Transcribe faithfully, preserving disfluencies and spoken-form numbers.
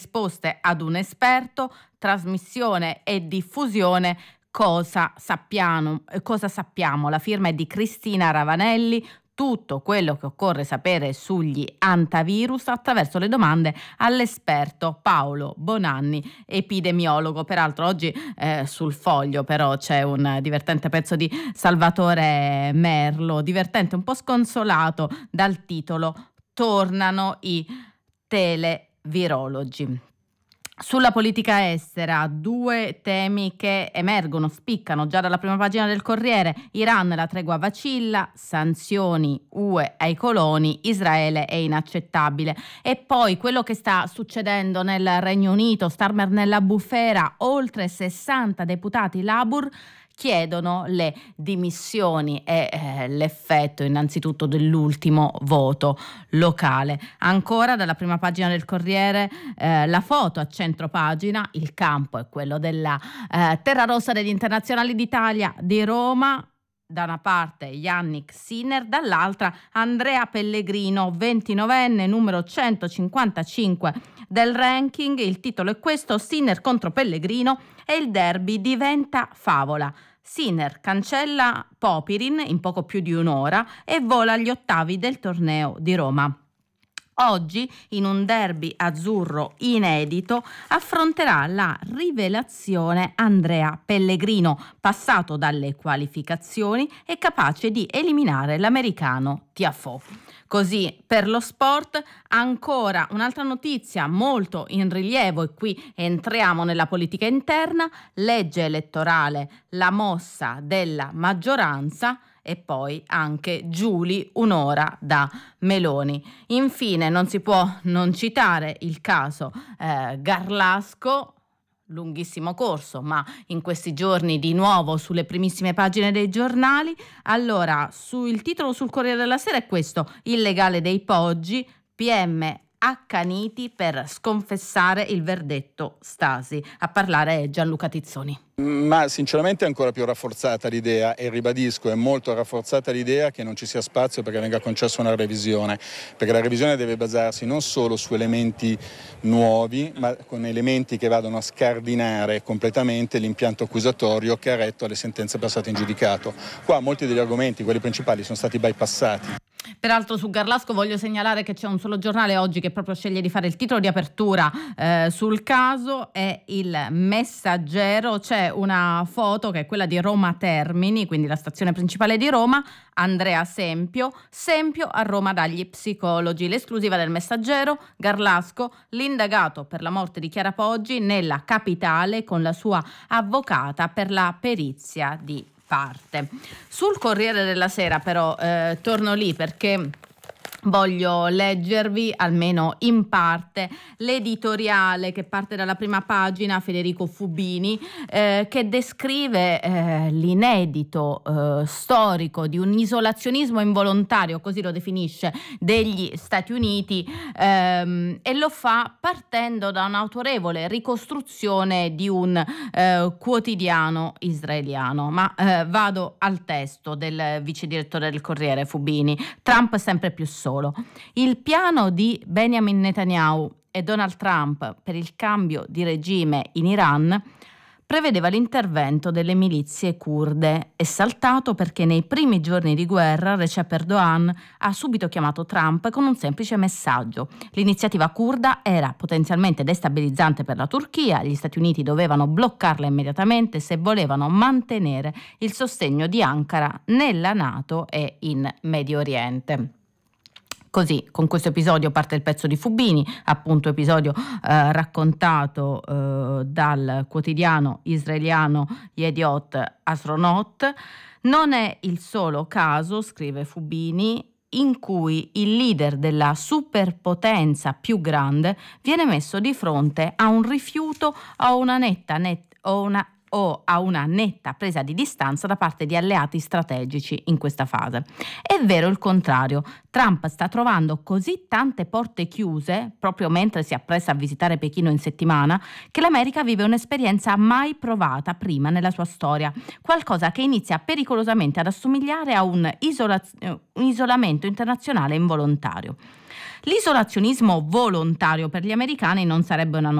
risposte ad un esperto, trasmissione e diffusione. Cosa sappiamo? Cosa sappiamo? La firma è di Cristina Ravanelli. Tutto quello che occorre sapere sugli antivirus attraverso le domande all'esperto Paolo Bonanni, epidemiologo. Peraltro oggi eh, sul Foglio però c'è un divertente pezzo di Salvatore Merlo, divertente, un po' sconsolato dal titolo "Tornano i televirologi". Sulla politica estera, due temi che emergono, spiccano già dalla prima pagina del Corriere: Iran, la tregua vacilla, sanzioni U E ai coloni, Israele è inaccettabile. E poi quello che sta succedendo nel Regno Unito, Starmer nella bufera, oltre sessanta deputati Labour chiedono le dimissioni e eh, l'effetto innanzitutto dell'ultimo voto locale. Ancora dalla prima pagina del Corriere eh, la foto a centro pagina, il campo è quello della eh, Terra Rossa degli Internazionali d'Italia di Roma. Da una parte Yannick Sinner, dall'altra Andrea Pellegrino, ventinovenne, numero centocinquantacinque del ranking. Il titolo è questo: Sinner contro Pellegrino e il derby diventa favola. Sinner cancella Popirin in poco più di un'ora e vola agli ottavi del torneo di Roma. Oggi, in un derby azzurro inedito, affronterà la rivelazione Andrea Pellegrino, passato dalle qualificazioni e capace di eliminare l'americano Tiafoe. Così per lo sport. Ancora un'altra notizia molto in rilievo, e qui entriamo nella politica interna: legge elettorale, la mossa della maggioranza. E poi anche Giuli, un'ora da Meloni. Infine non si può non citare il caso eh, Garlasco, lunghissimo corso, ma in questi giorni di nuovo sulle primissime pagine dei giornali. Allora, sul titolo sul Corriere della Sera è questo: il legale dei Poggi, P M accaniti per sconfessare il verdetto Stasi. A parlare è Gianluca Tizzoni. Ma sinceramente è ancora più rafforzata l'idea, e ribadisco, è molto rafforzata l'idea che non ci sia spazio perché venga concessa una revisione, perché la revisione deve basarsi non solo su elementi nuovi, ma con elementi che vadano a scardinare completamente l'impianto accusatorio che ha retto alle sentenze passate in giudicato. Qua molti degli argomenti, quelli principali, sono stati bypassati. Peraltro su Garlasco voglio segnalare che c'è un solo giornale oggi che proprio sceglie di fare il titolo di apertura eh, sul caso, è il Messaggero. C'è una foto che è quella di Roma Termini, quindi la stazione principale di Roma. Andrea Sempio, Sempio a Roma dagli psicologi. L'esclusiva del Messaggero: Garlasco, l'indagato per la morte di Chiara Poggi nella capitale con la sua avvocata per la perizia di parte. Sul Corriere della Sera però eh, torno lì perché voglio leggervi, almeno in parte, l'editoriale che parte dalla prima pagina, Federico Fubini, eh, che descrive eh, l'inedito eh, storico di un isolazionismo involontario, così lo definisce, degli Stati Uniti, ehm, e lo fa partendo da un'autorevole ricostruzione di un eh, quotidiano israeliano. Ma eh, vado al testo del vice direttore del Corriere Fubini. Trump sempre più solo. Il piano di Benjamin Netanyahu e Donald Trump per il cambio di regime in Iran prevedeva l'intervento delle milizie curde. È saltato perché nei primi giorni di guerra Recep Erdogan ha subito chiamato Trump con un semplice messaggio: l'iniziativa curda era potenzialmente destabilizzante per la Turchia, gli Stati Uniti dovevano bloccarla immediatamente se volevano mantenere il sostegno di Ankara nella NATO e in Medio Oriente. Così, con questo episodio parte il pezzo di Fubini, appunto episodio eh, raccontato eh, dal quotidiano israeliano Yediot Ahronot. Non è il solo caso, scrive Fubini, in cui il leader della superpotenza più grande viene messo di fronte a un rifiuto o una netta net, o una o a una netta presa di distanza da parte di alleati strategici in questa fase. È vero il contrario. Trump sta trovando così tante porte chiuse, proprio mentre si appresta a visitare Pechino in settimana, che l'America vive un'esperienza mai provata prima nella sua storia, qualcosa che inizia pericolosamente ad assomigliare a un, isola- un isolamento internazionale involontario. L'isolazionismo volontario per gli americani non sarebbe una